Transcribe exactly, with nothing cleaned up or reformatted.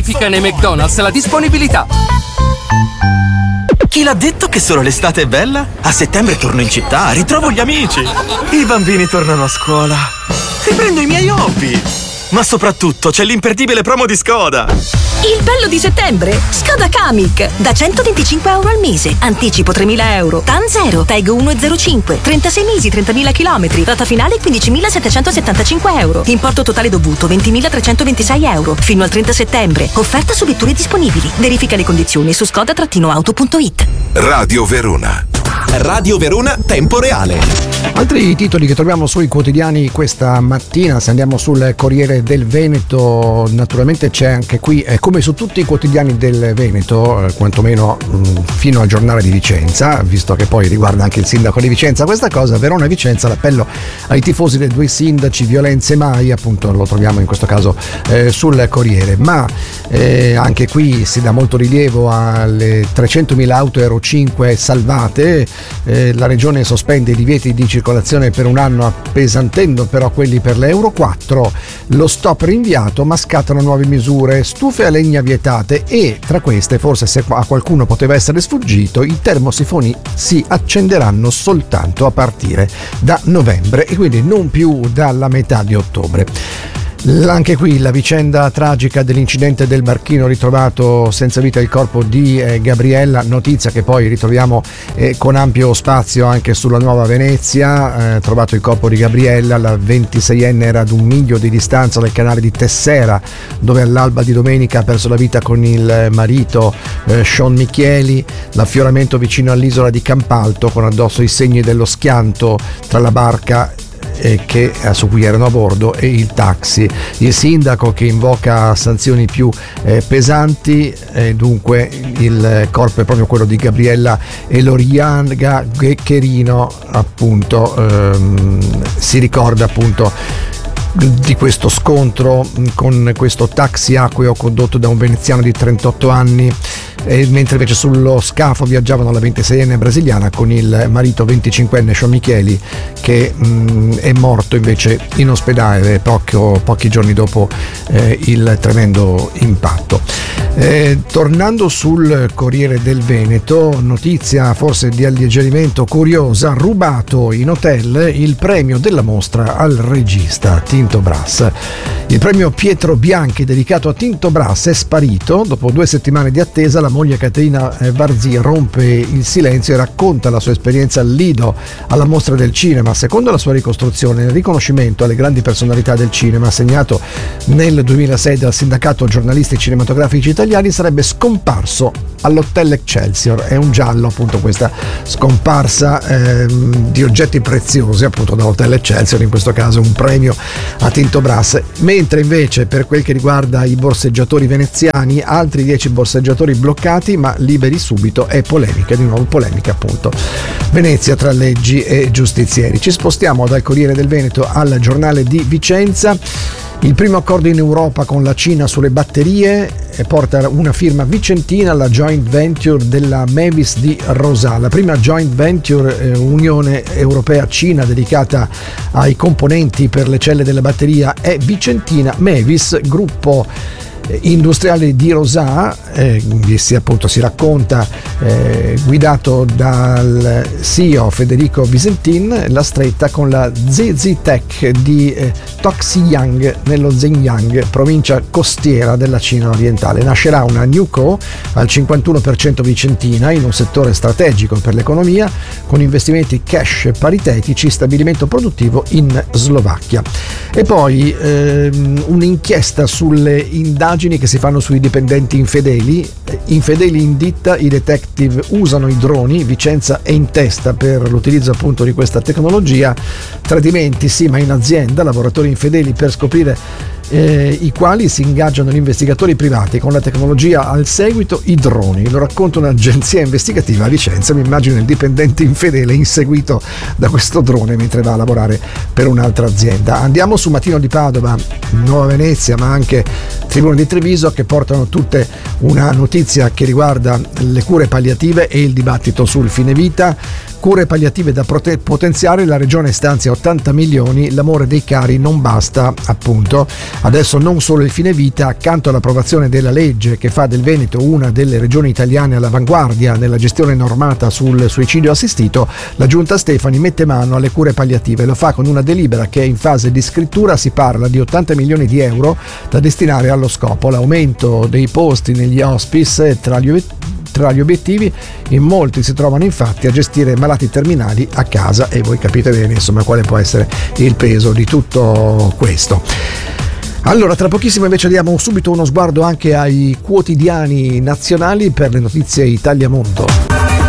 Verifica nei McDonald's la disponibilità. Chi l'ha detto che solo l'estate è bella? A settembre torno in città, ritrovo gli amici. I bambini tornano a scuola. Riprendo i miei hobby. Ma soprattutto c'è l'imperdibile promo di Skoda. Il bello di settembre? Skoda Kamiq. Da centoventicinque euro al mese. Anticipo tremila euro. T A N zero. Tag uno virgola zero cinque. trentasei mesi, trentamila chilometri. Rata finale quindicimilasettecentosettantacinque euro. Importo totale dovuto ventimilatrecentoventisei euro. Fino al trenta settembre. Offerta su vetture disponibili. Verifica le condizioni su skoda auto punto it. Radio Verona. Radio Verona Tempo Reale. Altri titoli che troviamo sui quotidiani questa mattina, se andiamo sul Corriere del Veneto, naturalmente c'è anche qui, eh, come su tutti i quotidiani del Veneto, eh, quantomeno mh, fino al giornale di Vicenza, visto che poi riguarda anche il sindaco di Vicenza questa cosa, Verona e Vicenza, l'appello ai tifosi dei due sindaci, violenze mai, appunto lo troviamo in questo caso eh, sul Corriere, ma eh, anche qui si dà molto rilievo alle trecentomila auto Euro cinque salvate, eh, la regione sospende i divieti di circolazione per un anno, appesantendo però quelli per le Euro quattro, lo stop rinviato ma scattano nuove misure, stufe a legna vietate e tra queste, forse se a qualcuno poteva essere sfuggito, i termosifoni si accenderanno soltanto a partire da novembre e quindi non più dalla metà di ottobre. Anche qui la vicenda tragica dell'incidente del barchino, ritrovato senza vita il corpo di eh, Gabriella, notizia che poi ritroviamo eh, con ampio spazio anche sulla Nuova Venezia, eh, trovato il corpo di Gabriella, la ventiseienne era ad un miglio di distanza dal canale di Tessera, dove all'alba di domenica ha perso la vita con il marito eh, Sean Micheli, l'affioramento vicino all'isola di Campalto con addosso i segni dello schianto tra la barca che, su cui erano a bordo e il taxi. Il sindaco che invoca sanzioni più eh, pesanti, e dunque il corpo è proprio quello di Gabriella Eloriaga Cherino, appunto ehm, si ricorda appunto di questo scontro con questo taxi acqueo condotto da un veneziano di trentotto anni, e mentre invece sullo scafo viaggiavano la ventiseienne brasiliana con il marito venticinquenne Sean Micheli, che mh, è morto invece in ospedale poco, pochi giorni dopo eh, il tremendo impatto. Eh, tornando sul Corriere del Veneto, notizia forse di alleggerimento curiosa: rubato in hotel il premio della mostra al regista Tinto Brass. Il premio Pietro Bianchi dedicato a Tinto Brass è sparito. Dopo due settimane di attesa, la moglie Caterina Varzì rompe il silenzio e racconta la sua esperienza al Lido, alla mostra del cinema. Secondo la sua ricostruzione, il riconoscimento alle grandi personalità del cinema assegnato nel duemilasei dal Sindacato Giornalisti Cinematografici Italiani sarebbe scomparso all'Hotel Excelsior. È un giallo appunto questa scomparsa ehm, di oggetti preziosi appunto dall'Hotel Excelsior, in questo caso un premio a Tinto Brass. Mentre invece per quel che riguarda i borseggiatori veneziani, altri dieci borseggiatori bloccati ma liberi subito, e polemica, di nuovo polemica appunto. Venezia tra leggi e giustizieri. Ci spostiamo dal Corriere del Veneto al Giornale di Vicenza. Il primo accordo in Europa con la Cina sulle batterie porta una firma vicentina alla joint venture della Mavis di Rosà, la prima joint venture eh, Unione Europea-Cina dedicata ai componenti per le celle della batteria è vicentina. Mavis, gruppo industriale di Rosà, eh, si, appunto, si racconta, eh, guidato dal C E O Federico Visentin, la stretta con la Z Z Tech di eh, Toxiyang nello Zhejiang, provincia costiera della Cina orientale. Nascerà una New Co al cinquantuno per cento vicentina in un settore strategico per l'economia, con investimenti cash paritetici, stabilimento produttivo in Slovacchia. E poi ehm, un'inchiesta sulle indagini che si fanno sui dipendenti infedeli. Infedeli in ditta, i detective usano i droni, Vicenza è in testa per l'utilizzo appunto di questa tecnologia. Tradimenti sì, ma in azienda, lavoratori infedeli per scoprire eh, i quali si ingaggiano gli investigatori privati con la tecnologia al seguito, i droni. Lo racconta un'agenzia investigativa a Vicenza. Mi immagino il dipendente infedele inseguito da questo drone mentre va a lavorare per un'altra azienda. Andiamo su Mattino di Padova, Nuova Venezia, ma anche Tribuna di Treviso, che portano tutte una notizia che riguarda le cure palliative e il dibattito sul fine vita. Cure palliative da prote- potenziare, la regione stanzia ottanta milioni, l'amore dei cari non basta, appunto. Adesso non solo il fine vita, accanto all'approvazione della legge che fa del Veneto una delle regioni italiane all'avanguardia nella gestione normata sul suicidio assistito, la giunta Stefani mette mano alle cure palliative. Lo fa con una delibera che è in fase di scrittura. Si parla di ottanta milioni di euro da destinare allo scopo. L'aumento dei posti negli hospice tra gli Tra gli obiettivi, in molti si trovano infatti a gestire malati terminali a casa, e voi capite bene insomma quale può essere il peso di tutto questo. Allora, tra pochissimo invece diamo subito uno sguardo anche ai quotidiani nazionali per le notizie Italia Mondo.